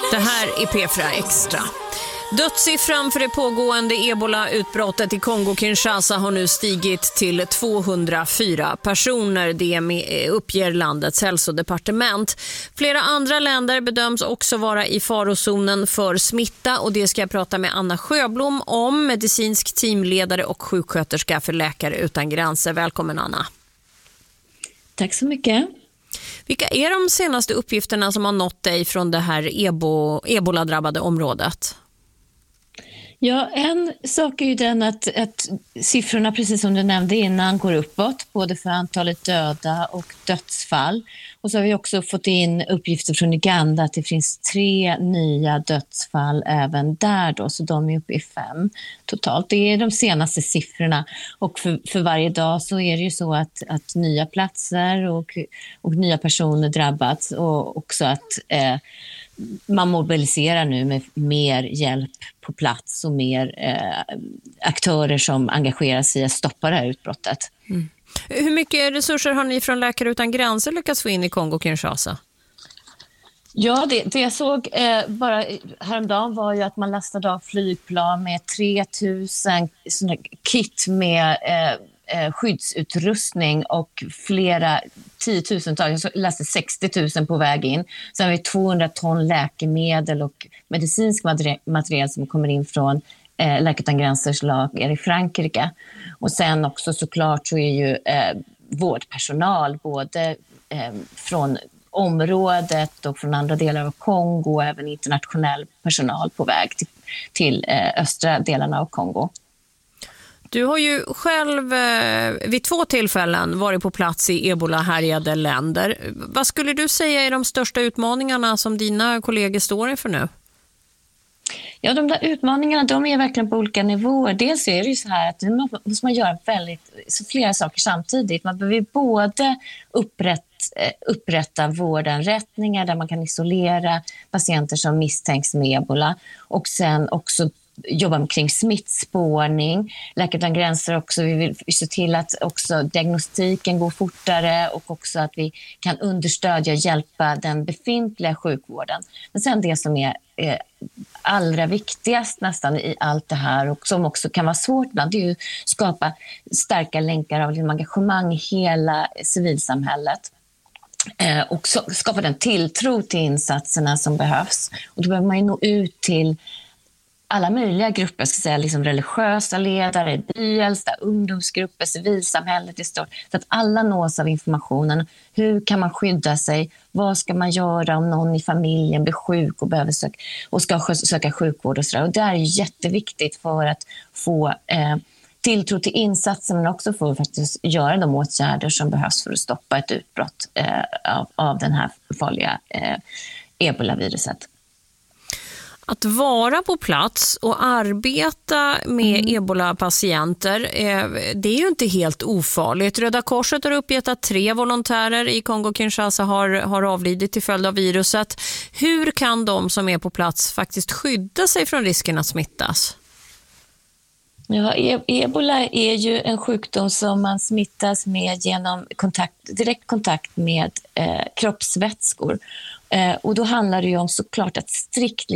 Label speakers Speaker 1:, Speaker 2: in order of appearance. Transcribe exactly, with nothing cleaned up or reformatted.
Speaker 1: Det här är P fyra Extra. Dödssiffran för det pågående ebola-utbrottet i Kongo-Kinshasa har nu stigit till tvåhundrafyra personer. Det uppger landets hälsodepartement. Flera andra länder bedöms också vara i farozonen för smitta, och det ska jag prata med Anna Sjöblom om, medicinsk teamledare och sjuksköterska för Läkare utan gränser. Välkommen, Anna.
Speaker 2: Tack så mycket.
Speaker 1: Vilka är de senaste uppgifterna som har nått dig från det här ebo- ebola-drabbade området?
Speaker 2: Ja, en sak är ju den att, att siffrorna, precis som du nämnde innan, går uppåt, både för antalet döda och dödsfall. Och så har vi också fått in uppgifter från Uganda att det finns tre nya dödsfall även där då, så de är uppe i fem totalt. Det är de senaste siffrorna, och för, för varje dag så är det ju så att, att nya platser och, och nya personer drabbats, och också att eh, man mobiliserar nu med mer hjälp på plats och mer eh, aktörer som engagerar sig i att stoppa det här utbrottet.
Speaker 1: Mm. Hur mycket resurser har ni från Läkare utan gränser lyckats få in i Kongo-Kinshasa?
Speaker 2: Ja, det, det jag såg eh, bara häromdagen var ju att man lastade av flygplan med tre tusen såna kit med eh, eh, skyddsutrustning och flera tiotusentals, jag läste sextio tusen på väg in. Sen har vi tvåhundra ton läkemedel och medicinsk material som kommer in från eh, Läkare utan gränsers lager i Frankrike. Och sen också såklart så är ju eh, vårdpersonal både eh, från området och från andra delar av Kongo, och även internationell personal på väg till, till eh, östra delarna av Kongo.
Speaker 1: Du har ju själv eh, vid två tillfällen varit på plats i ebola-härjade länder. Vad skulle du säga är de största utmaningarna som dina kollegor står inför nu?
Speaker 2: Ja, de där utmaningarna, de är verkligen på olika nivåer. Dels är det ju så här att nu måste man göra väldigt, så flera saker samtidigt. Man behöver både upprätta, upprätta vårdanrättningar där man kan isolera patienter som misstänks med ebola, och sen också jobba kring smittspårning. Läkare utan gränser också, vi vill se till att också diagnostiken går fortare, och också att vi kan understödja och hjälpa den befintliga sjukvården. Men sen det som är eh, allra viktigast nästan i allt det här, och som också kan vara svårt ibland, det är ju att skapa starka länkar av liksom engagemang i hela civilsamhället. Eh, och så, skapa den tilltro till insatserna som behövs. Och då behöver man ju nå ut till alla möjliga grupper, ska säga, liksom religiösa ledare, byäldsta, ungdomsgrupper, civilsamhället i stort, så att alla nås av informationen. Hur kan man skydda sig? Vad ska man göra om någon i familjen blir sjuk och, behöver söka, och ska söka sjukvård och så där. Och det är jätteviktigt för att få eh, tilltro till insatsen, men också för att faktiskt göra de åtgärder som behövs för att stoppa ett utbrott eh, av, av den här farliga eh, ebola-viruset.
Speaker 1: Att vara på plats och arbeta med mm. ebola-patienter, det är ju inte helt ofarligt. Röda Korset har uppgett att tre volontärer i Kongo-Kinshasa har, har avlidit till följd av viruset. Hur kan de som är på plats faktiskt skydda sig från risken att smittas?
Speaker 2: Ja, ebola är ju en sjukdom som man smittas med genom kontakt, direkt kontakt med eh, kroppsvätskor. Eh, och då handlar det ju om såklart att strikt